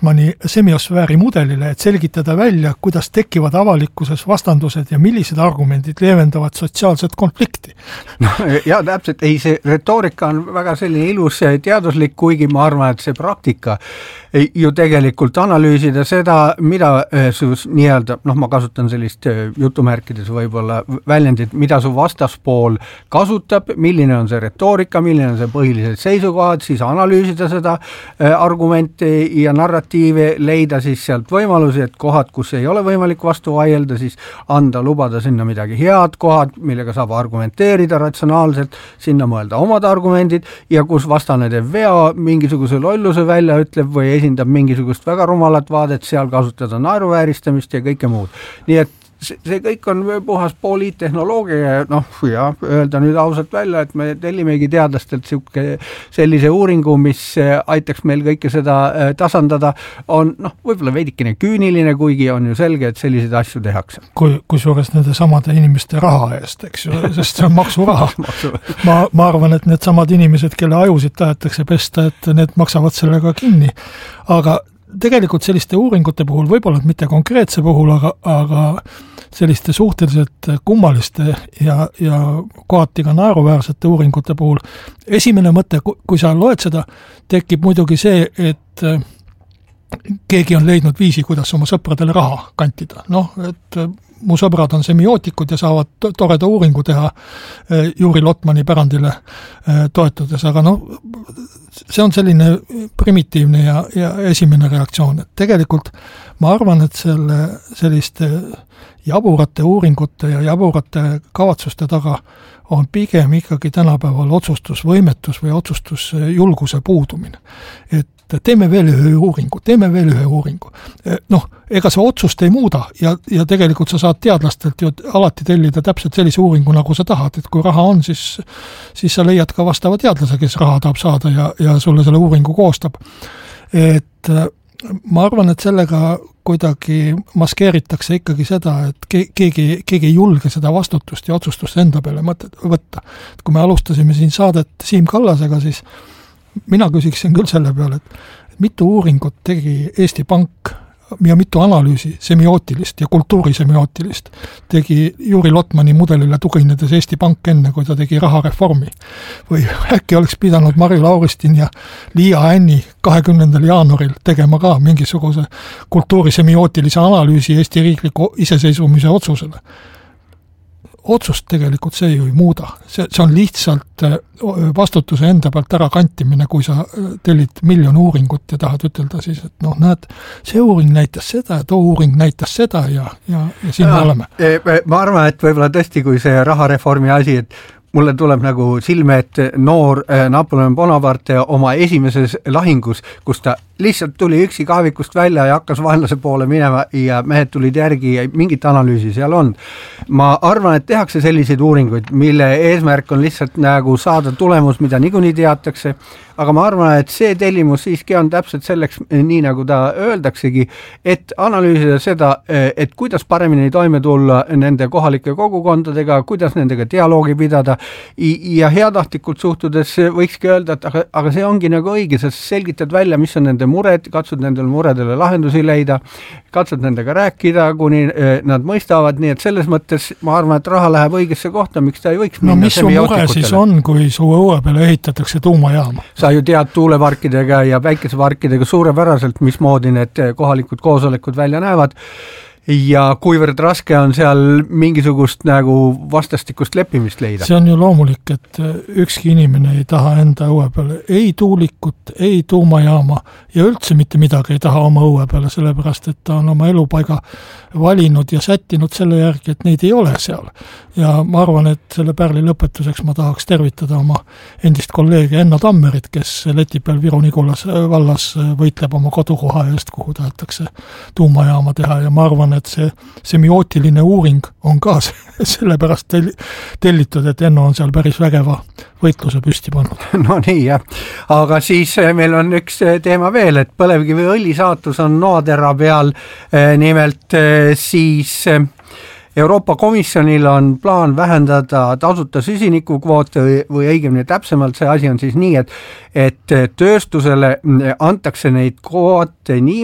Lotmani semiosfääri mudelile, et selgitada välja, kuidas tekivad avalikkuses vastandused ja millised argumendid leevendavad sotsiaalset konflikti. No, ja täpselt, ei, see retoorika on väga selline ilus teaduslik, kuigi ma arvan, et see praktika ju tegelikult analüüsida seda, mida nii-öelda, ma kasutan sellist jutumärkides võib-olla väljendit, mida su vastaspool kasutab, milline on see retoorika, milline on see põhilised seisukohad, siis analüüsida seda argumente ja narratiive, leida siis sealt võimalusi, et kohad, kus ei ole võimalik vastu vaielda, siis lubada sinna midagi head, kohad, millega saab argumenteerida ratsionaalselt, sinna mõelda omad argumendid ja kus vastane teeb vea, mingisuguse lolluse välja ütleb või esindab mingisugust väga rumalat vaadet, seal kasutada naeruvääristamist ja kõike muud. Nii et see kõik on puhas poliittehnoloogia ja öelda nüüd ausalt välja, et me tellimegi teadlastelt sellise uuringu, mis aitaks meil kõike seda tasandada, on võib-olla veidikene küüniline, kuigi on ju selge, et selliseid asju tehakse. Kusjuures nende samade inimeste raha eest, eks ju, sest see on maksuraha. ma arvan, et need samad inimesed, kelle ajusid tahetakse pesta, et need maksavad sellega kinni. Aga tegelikult selliste uuringute puhul, võib-olla mitte konkreetse puhul, aga selliste suhteliselt kummaliste ja kohati ka naeruväärsete uuringute puhul. Esimene mõte, kui sa loed seda, tekib muidugi see, et keegi on leidnud viisi, kuidas oma sõpradele raha kantida. Et mu sõbrad on semiootikud ja saavad toreda uuringu teha Juri Lotmani pärandile toetudes, aga see on selline primitiivne ja esimene reaktsioon. Et tegelikult ma arvan, et selliste jaburate uuringute ja jaburate kavatsuste taga on pigem ikkagi tänapäeval otsustusvõimetus või otsustusjulguse puudumine. Et teeme veel ühe uuringu. Ega see otsust ei muuda ja tegelikult sa saad teadlastelt ju alati tellida täpselt sellise uuringu, nagu sa tahad, et kui raha on, siis sa leiad ka vastava teadlase, kes raha tahab saada ja sulle selle uuringu koostab. Et ma arvan, et sellega kuidagi maskeeritakse ikkagi seda, et keegi ei julge seda vastutust ja otsustust enda peale võtta. Kui me alustasime siin saadet Siim Kallasega, siis mina küsiksin küll selle peale, et mitu uuringut tegi Eesti Pank ja mitu analüüsi semiootilist ja kultuurisemioootilist tegi Juri Lotmani mudelile tuginedes Eesti Pank enne, kui ta tegi rahareformi. Või äkki oleks pidanud Marju Lauristin ja Liia Änni 20. jaanuaril tegema ka mingisuguse kultuurisemioootilise analüüsi Eesti riikliku iseseisvumise otsusele. Otsust tegelikult see ju ei muuda. See on lihtsalt vastutuse enda pealt ära kantimine, kui sa tellid 1 000 000 uuringut ja tahad ütelda siis, et näed, see uuring näitas seda ja too uuring näitas seda ja siin me oleme. Ma arvan, et võib-olla tõesti, kui see rahareformi asi, et mulle tuleb nagu silme, et noor Napoleon Bonaparte oma esimeses lahingus, kus ta lihtsalt tuli üksi kaevikust välja ja hakkas vaenlase poole minema ja mehed tulid järgi ja mingit analüüsi seal on. Ma arvan, et tehakse selliseid uuringuid, mille eesmärk on lihtsalt nagu saada tulemus, mida niikuinii teatakse, aga ma arvan, et see tellimus siiski on täpselt selleks, nii nagu ta öeldaksegi, et analüüsida seda, et kuidas paremini toime tulla nende kohalike kogukondadega, kuidas nendega dialoogi pidada ja heatahtlikult suhtudes võikski öelda, et aga see ongi nagu õige, sa selgitad välja, mis on nende mured, katsud nendele muredele lahendusi leida, katsud nendega rääkida, kuni nad mõistavad, nii et selles mõttes ma arvan, et raha läheb õigesse kohta, miks ta ei võiks minna mis su mure siis on, kui su õue peale ehitatakse tuumajaama? Sa ju tead tuuleparkidega ja päikeseparkidega suurepäraselt, mismoodi need kohalikud koosolekud välja näevad ja kuivõrd raske on seal mingisugust nagu vastastikust leppimist leida. See on ju loomulik, et ükski inimene ei taha enda õue peale ei tuulikut, ei tuumajaama ja üldse mitte midagi ei taha oma õue peale, sellepärast, et ta on oma elupaiga valinud ja sättinud selle järgi, et neid ei ole seal. Ja ma arvan, et selle pärli lõpetuseks ma tahaks tervitada oma endist kolleegi Enno Tammerit, kes Letipeal Viru-Nigulas vallas võitleb oma kodukoha eest, kuhu tahetakse tuumajaama teha ja ma arvan, et see semiootiline uuring on ka sellepärast tellitud, et Enno on seal päris vägeva võitluse püsti pannud. No nii, jah. Aga siis meil on üks teema veel, et põlevkivi õli saatus on noaterra peal. Nimelt siis Euroopa Komisjonil on plaan vähendada tasuta süsinikukvoote või õigemini täpsemalt see asi on siis nii, et tööstusele antakse neid kvoote nii